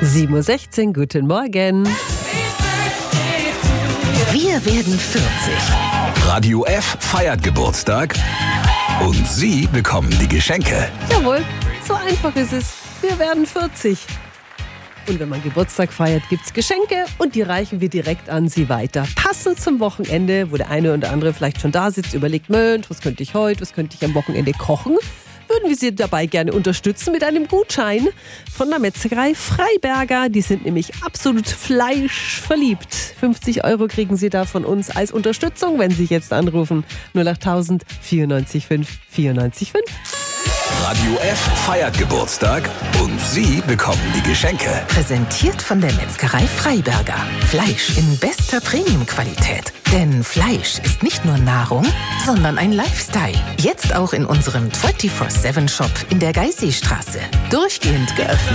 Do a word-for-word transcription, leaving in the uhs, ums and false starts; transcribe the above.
sieben Uhr sechzehn, guten Morgen. Wir werden vierzig. Radio F feiert Geburtstag und Sie bekommen die Geschenke. Jawohl, so einfach ist es. Wir werden vierzig. Und wenn man Geburtstag feiert, gibt's Geschenke und die reichen wir direkt an Sie weiter. Passend zum Wochenende, wo der eine oder andere vielleicht schon da sitzt, überlegt, Mensch, was könnte ich heute, was könnte ich am Wochenende kochen? Würden wir Sie dabei gerne unterstützen mit einem Gutschein von der Metzgerei Freiberger. Die sind nämlich absolut fleischverliebt. fünfzig Euro kriegen Sie da von uns als Unterstützung, wenn Sie jetzt anrufen. null achttausend vierundneunzig fünf vierundneunzig fünf. Radio F feiert Geburtstag und Sie bekommen die Geschenke. Präsentiert von der Metzgerei Freiberger. Fleisch in bester Premium-Qualität. Denn Fleisch ist nicht nur Nahrung, sondern ein Lifestyle. Jetzt auch in unserem vierundzwanzig sieben Shop in der Geisseestraße. Durchgehend geöffnet.